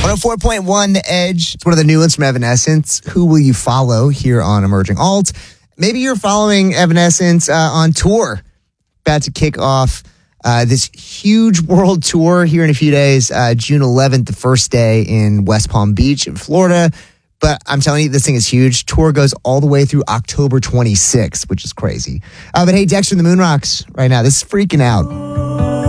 104.1 The Edge. It's one of the new ones from Evanescence. Who will you follow here on Emerging Alt? Maybe you're following Evanescence on tour. About to kick off this huge world tour here in a few days. June 11th, the first day in West Palm Beach in Florida. But I'm telling you, this thing is huge. Tour goes all the way through October 26th, which is crazy. But hey, Dexter and the Moonrocks right now. This is freaking out.